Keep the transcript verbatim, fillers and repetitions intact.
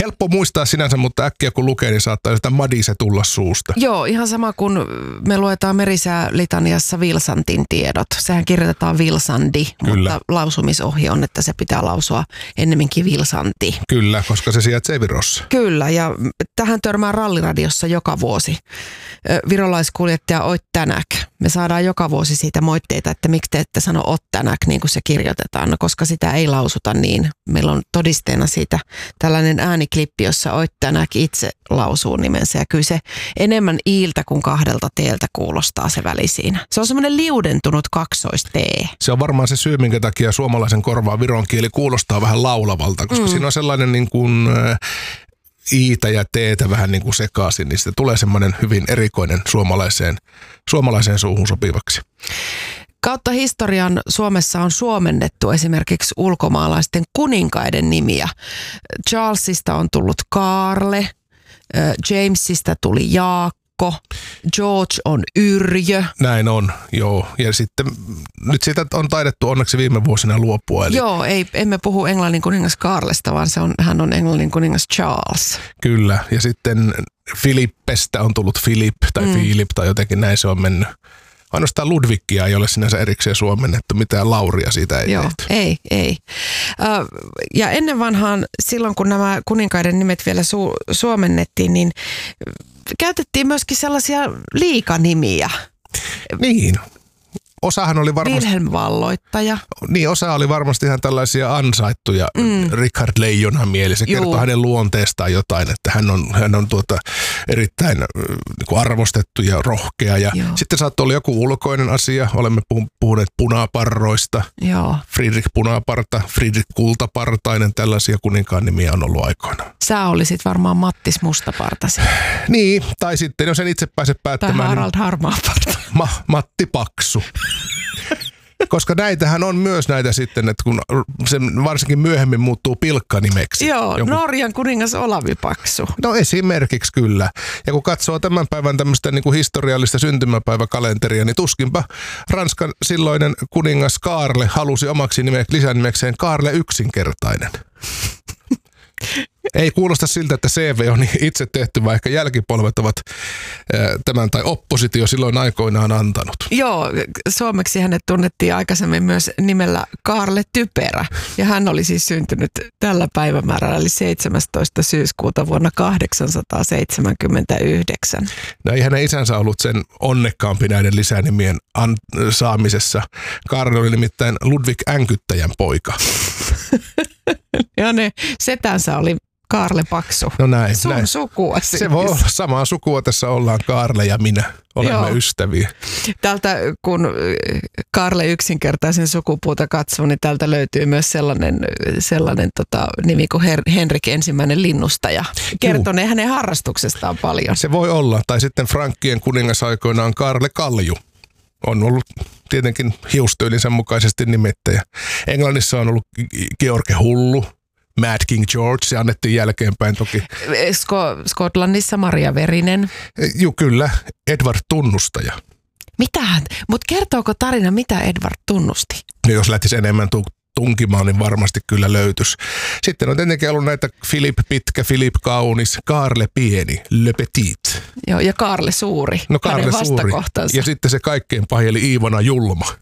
helppo muistaa sinänsä, mutta äkkiä kun lukee, niin saattaa sitä madise tulla suusta. Joo, ihan sama kuin me luetaan Merisää-litaniassa Vilsantin tiedot. Sehän kirjoitetaan Vilsandi, Kyllä. mutta lausumisohje on, että se pitää lausua ennemminkin Vilsanti. Kyllä, koska se sijaitsee Virossa. Kyllä, ja tähän törmää Ralliradiossa joka vuosi. Virolaiskuljettaja Oit Tänäk. Me saadaan joka vuosi siitä moitteita, että miksi te ette sano Ot Tänäk, niin kuin se kirjoitetaan, no, koska sitä ei lausuta niin. Meillä on todisteena siitä tällainen ääniklippi, jossa Oit Tänäk itse lausuu nimensä, ja kyllä se enemmän iiltä kuin kahdelta teeltä kuulostaa se väli siinä. Se on semmoinen liudentunut kaksoistee. Se on varmaan se syy, minkä takia suomalaisen korvaan viron kieli kuulostaa vähän laulavalta, koska mm. siinä on sellainen niin kuin iitä ja teetä vähän niin kuin sekaisin, niin sitten tulee semmoinen hyvin erikoinen suomalaiseen, suomalaiseen suuhun sopivaksi. Kautta historian Suomessa on suomennettu esimerkiksi ulkomaalaisten kuninkaiden nimiä. Charlesista on tullut Kaarle, Jamesista tuli Jaakko, George on Yrjö. Näin on, joo. Ja sitten nyt siitä on taidettu onneksi viime vuosina luopua. Eli joo, ei, emme puhu Englannin kuningas Kaarlesta, vaan se on, hän on Englannin kuningas Charles. Kyllä, ja sitten Filippestä on tullut Philip tai mm. Philip tai jotenkin näin se on mennyt. Ainoastaan Ludvigia ei ole sinänsä erikseen suomennettu, mitään Lauria siitä ei Joo, tehty. ei, ei. Ja ennen vanhaan, silloin kun nämä kuninkaiden nimet vielä su- suomennettiin, niin käytettiin myöskin sellaisia liikanimiä. Niin. Osahan oli varmasti... Wilhelm Valloittaja. Niin, osa oli varmasti ihan tällaisia ansaittuja. Mm. Richard Leijonhan mieli. Se kertoo Juu. hänen luonteestaan jotain, että hän on, hän on tuota erittäin niin kuin arvostettu ja rohkea. Ja sitten saattoi olla joku ulkoinen asia. Olemme puhuneet punaparroista. Joo. Friedrich Punaparta, Friedrich Kultapartainen, tällaisia kuninkaan nimiä on ollut aikoina. Sä olisit varmaan Mattis Mustapartasi. Niin, tai sitten jos en itse pääse päättämään. Tai Harald niin Harmaaparta. Ma- Matti Paksu. Koska näitähän on myös näitä sitten, että kun se varsinkin myöhemmin muuttuu pilkkanimeksi. Joo, joku... Norjan kuningas Olavi Paksu. No esimerkiksi kyllä. Ja kun katsoo tämän päivän tämmöistä niin kuin historiallista syntymäpäiväkalenteria, niin tuskinpa Ranskan silloinen kuningas Kaarle halusi omaksi nime- lisänimekseen Kaarle yksinkertainen. Ei kuulosta siltä, että C V on itse tehty, vaikka jälkipolvet ovat tämän tai oppositio silloin aikoinaan antanut. Joo, suomeksi hänet tunnettiin aikaisemmin myös nimellä Kaarle Typerä. Ja hän oli siis syntynyt tällä päivämäärällä, eli seitsemästoista syyskuuta vuonna kahdeksansataaseitsemänkymmentäyhdeksän. No ei hänen isänsä ollut sen onnekkaampi näiden lisänimien an- saamisessa. Kaarle oli nimittäin Ludwig Änkyttäjän poika. Ja ne setänsä oli Kaarle Paksu. No näin. Sun näin. sukua Se siis. voi olla samaa sukua, tässä ollaan Kaarle ja minä. Olemme Joo. ystäviä. Täältä kun Kaarle yksinkertaisen sukupuuta katsoo, niin täältä löytyy myös sellainen, sellainen tota, nimi kuin Her- Henrik ensimmäinen linnustaja. Kertonee hänen harrastuksestaan paljon. Se voi olla. Tai sitten Frankkien kuningasaikoinaan Kaarle Kalju. On ollut tietenkin hiustyylinsä mukaisesti nimittäjä. Englannissa on ollut George Hullu, Mad King George, se annettiin jälkeenpäin toki. Sko- Skotlannissa Maria Verinen. Joo, kyllä. Edward Tunnustaja. Mitähän? Mutta kertooko tarina, mitä Edward tunnusti? No, jos lähtisi enemmän tu- tunkimaan, niin varmasti kyllä löytyisi. Sitten on tietenkin ollut näitä Philip Pitkä, Philip Kaunis, Kaarle Pieni, Le Petit. Joo, ja Kaarle Suuri. No Kaarle Suuri. Ja sitten se kaikkein pahin, eli Iivona Julma.